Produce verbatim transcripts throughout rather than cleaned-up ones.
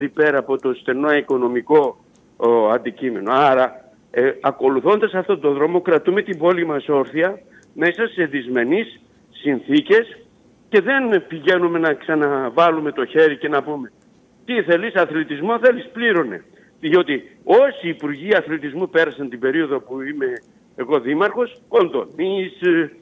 πέρα από το στενό οικονομικό ο, αντικείμενο. Άρα, ε, ακολουθώντας αυτόν τον δρόμο, κρατούμε την πόλη μας όρθια μέσα σε δυσμενείς συνθήκες και δεν πηγαίνουμε να ξαναβάλουμε το χέρι και να πούμε τι θέλεις, αθλητισμό θέλεις, πλήρωνε. Διότι όσοι υπουργοί αθλητισμού πέρασαν την περίοδο που είμαι εγώ δήμαρχος, Κοντονής,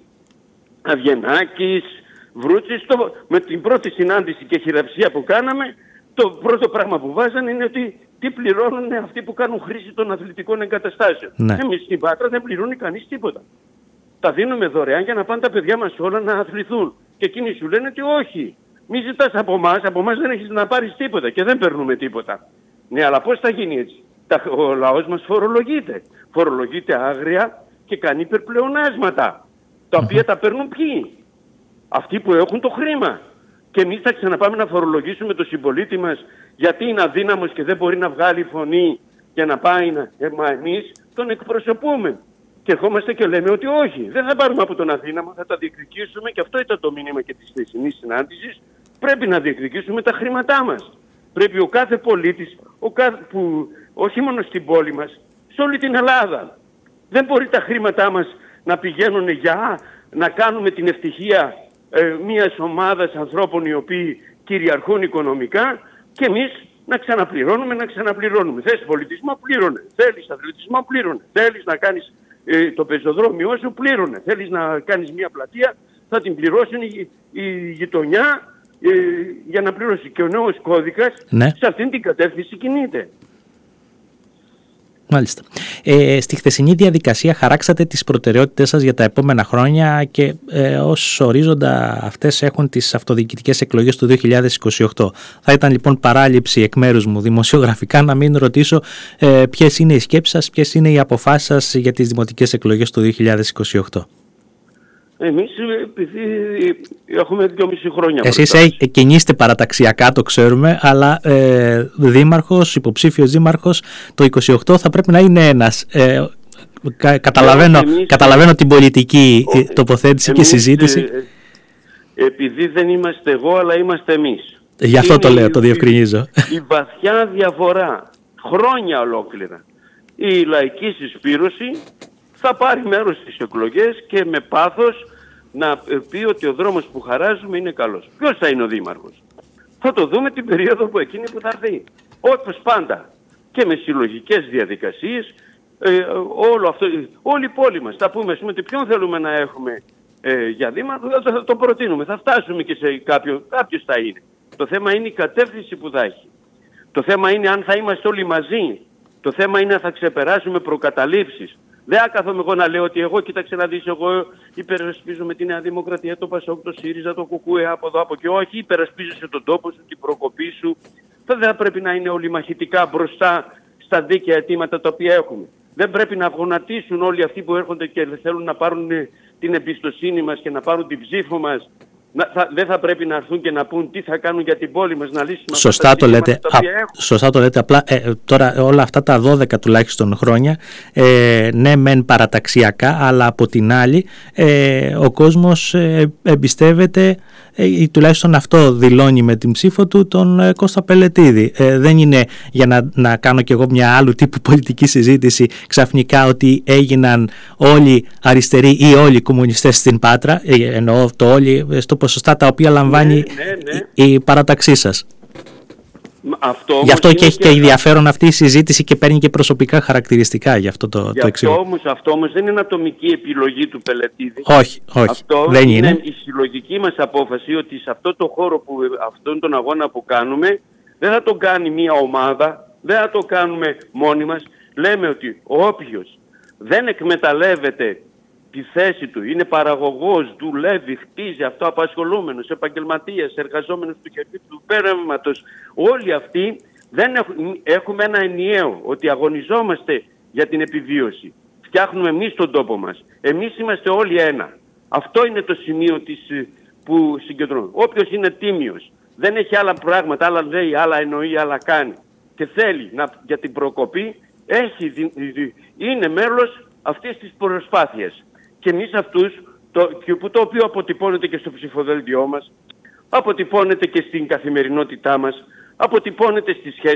Αβγενάκης, Βρούτσης, το, με την πρώτη συνάντηση και χειραψία που κάναμε, το πρώτο πράγμα που βάζανε είναι ότι τι πληρώνουν αυτοί που κάνουν χρήση των αθλητικών εγκαταστάσεων. Ναι. Εμείς στην Πάτρα δεν πληρώνει κανείς τίποτα. Τα δίνουμε δωρεάν για να πάνε τα παιδιά μας όλα να αθληθούν. Και εκείνοι σου λένε ότι όχι. Μη ζητάς από εμάς, από εμάς δεν έχεις να πάρεις τίποτα και δεν παίρνουμε τίποτα. Ναι, αλλά πώς θα γίνει έτσι? Ο λαός μας φορολογείται. Φορολογείται άγρια και κάνει υπερπλεονάσματα. Τα οποία τα παίρνουν ποιοι? Αυτοί που έχουν το χρήμα. Και εμείς θα ξαναπάμε να φορολογήσουμε τον συμπολίτη μας γιατί είναι αδύναμος και δεν μπορεί να βγάλει φωνή και να πάει να... Ε, μα εμείς τον εκπροσωπούμε. Και ερχόμαστε και λέμε ότι όχι, δεν θα πάρουμε από τον αδύναμο, θα τα διεκδικήσουμε, και αυτό ήταν το μήνυμα και της χθεσινής συνάντησης. Πρέπει να διεκδικήσουμε τα χρήματά μας. Πρέπει ο κάθε πολίτης, ο κάθε, που, όχι μόνο στην πόλη μας, σε όλη την Ελλάδα. Δεν μπορεί τα χρήματά μας να πηγαίνουν για να κάνουμε την ευτυχία ε, μιας ομάδας ανθρώπων οι οποίοι κυριαρχούν οικονομικά και εμείς να ξαναπληρώνουμε, να ξαναπληρώνουμε. Θες πολιτισμό, πλήρωνε. Θέλεις αθλητισμό, πλήρωνε. Θέλεις να κάνεις ε, το πεζοδρόμιό σου, πλήρωνε. Θέλεις να κάνεις μια πλατεία, θα την πληρώσουν η, η γειτονιά ε, για να πληρώσει. Και ο νέος κώδικας ναι. σε αυτήν την κατεύθυνση κινείται. Μάλιστα. Ε, στη χθεσινή διαδικασία χαράξατε τις προτεραιότητες σας για τα επόμενα χρόνια και ε, ως ορίζοντα αυτές έχουν τις αυτοδιοικητικές εκλογές του δύο χιλιάδες είκοσι οκτώ. Θα ήταν λοιπόν παράληψη εκ μέρους μου δημοσιογραφικά να μην ρωτήσω ε, ποιες είναι οι σκέψεις σας, ποιες είναι οι αποφάσεις σας για τις δημοτικές εκλογές του δύο χιλιάδες είκοσι οκτώ. Εμείς επειδή έχουμε δυόμιση χρόνια. Εσείς ε, κινείστε παραταξιακά, το ξέρουμε, αλλά ε, δήμαρχος, υποψήφιος δήμαρχος το είκοσι οκτώ θα πρέπει να είναι ένας. Ε, κα, καταλαβαίνω, εμείς, καταλαβαίνω την πολιτική ο, τοποθέτηση εμείς, και συζήτηση. Ε, επειδή δεν είμαστε εγώ, αλλά είμαστε εμείς. Γι' αυτό είναι το λέω, η, το διευκρινίζω. Η, η βαθιά διαφορά, χρόνια ολόκληρα. Η λαϊκή συσπήρωση θα πάρει μέρος στις εκλογές και με πάθος να πει ότι ο δρόμος που χαράζουμε είναι καλός. Ποιος θα είναι ο δήμαρχος? Θα το δούμε την περίοδο που εκείνη που θα έρθει. Όπως πάντα. Και με συλλογικές διαδικασίες, ε, όλο αυτό, όλη η πόλη μας. Θα πούμε, πούμε ότι ποιον θέλουμε να έχουμε ε, για δήμαρχο, θα, θα το προτείνουμε. Θα φτάσουμε και σε κάποιον, κάποιος θα είναι. Το θέμα είναι η κατεύθυνση που θα έχει. Το θέμα είναι αν θα είμαστε όλοι μαζί. Το θέμα είναι αν θα ξεπεράσουμε προκαταλήψεις. Δεν άκαθομαι εγώ να λέω ότι εγώ, κοίταξε να δεις, εγώ υπερασπίζομαι τη Νέα Δημοκρατία, το Πασόκ, το ΣΥΡΙΖΑ, το Κουκούε, από εδώ, από εκεί. Όχι, υπερασπίζεσαι τον τόπο σου, την προκοπή σου. Δεν θα πρέπει να είναι όλοι μαχητικά μπροστά στα δίκαια αιτήματα τα οποία έχουμε. Δεν πρέπει να γονατίσουν όλοι αυτοί που έρχονται και θέλουν να πάρουν την εμπιστοσύνη μας και να πάρουν την ψήφο μας. Να, θα, δεν θα πρέπει να έρθουν και να πούν τι θα κάνουν για την πόλη μας, να λύσουμε σωστά αυτά το λέτε. Α, σωστά το λέτε. Απλά ε, τώρα όλα αυτά τα δώδεκα τουλάχιστον χρόνια, ε, ναι μεν παραταξιακά, αλλά από την άλλη ε, ο κόσμος ε, εμπιστεύεται, ε, ή τουλάχιστον αυτό δηλώνει με την ψήφο του, τον ε, Κώστα Πελετίδη. Ε, δεν είναι για να, να κάνω κι εγώ μια άλλου τύπου πολιτική συζήτηση ξαφνικά ότι έγιναν όλοι αριστεροί ή όλοι οι κομμουνιστές στην Πάτρα, ε, εννοώ το όλοι στο ποσοστά τα οποία λαμβάνει ναι, ναι, ναι. η, η παράταξή σας. Αυτό γι' αυτό και έχει και ενδιαφέρον αυτή η συζήτηση και παίρνει και προσωπικά χαρακτηριστικά γι' αυτό το, γι το εξήγημα. Αυτό όμως, αυτό όμως δεν είναι ατομική επιλογή του Πελετίδη. Όχι, όχι, αυτό δεν είναι. Είναι η συλλογική μας απόφαση ότι σε αυτό το χώρο, που, αυτόν τον αγώνα που κάνουμε, δεν θα τον κάνει μία ομάδα, δεν θα το κάνουμε μόνοι μας. Λέμε ότι όποιος δεν εκμεταλλεύεται τη θέση του, είναι παραγωγός, δουλεύει, χτίζει, αυτοαπασχολούμενος, επαγγελματίας, εργαζόμενος του χεριού του πέρασματος. Όλοι αυτοί δεν έχουν, έχουμε ένα ενιαίο, ότι αγωνιζόμαστε για την επιβίωση. Φτιάχνουμε εμείς τον τόπο μας. Εμείς είμαστε όλοι ένα. Αυτό είναι το σημείο της, που συγκεντρώνουμε. Όποιος είναι τίμιος, δεν έχει άλλα πράγματα, άλλα λέει, άλλα εννοεί, άλλα κάνει και θέλει να, για την προκοπή, έχει, είναι μέλος αυτής της προσπάθειας. Και εμείς αυτούς, το, το οποίο αποτυπώνεται και στο ψηφοδέλτιό μας, αποτυπώνεται και στην καθημερινότητά μας, αποτυπώνεται στις σχέσεις